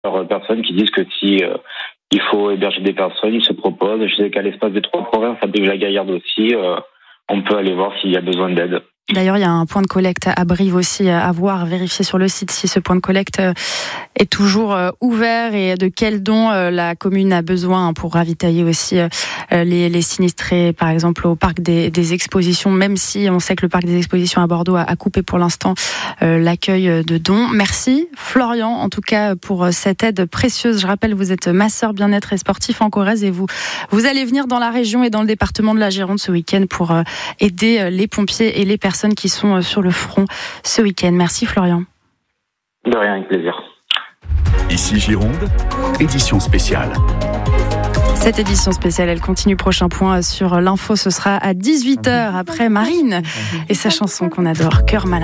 personnes qui disent que si il faut héberger des personnes, ils se proposent. Je sais qu'à l'espace des 3 provinces, à Brive-la-Gaillarde aussi, on peut aller voir s'il y a besoin d'aide. D'ailleurs, il y a un point de collecte à Brive aussi à voir, vérifier sur le site si ce point de collecte est toujours ouvert et de quels dons la commune a besoin pour ravitailler aussi les sinistrés, par exemple au parc des expositions, même si on sait que le parc des expositions à Bordeaux a coupé pour l'instant l'accueil de dons. Merci Florian, en tout cas pour cette aide précieuse. Je rappelle, vous êtes masseur bien-être et sportif en Corrèze et vous allez venir dans la région et dans le département de la Gironde ce week-end pour aider les pompiers et les personnes qui sont sur le front ce week-end. Merci Florian. De rien, avec plaisir. Ici Gironde, édition spéciale. Cette édition spéciale, elle continue. Prochain point sur l'info, ce sera à 18h après Marine et sa chanson qu'on adore, Cœur malade.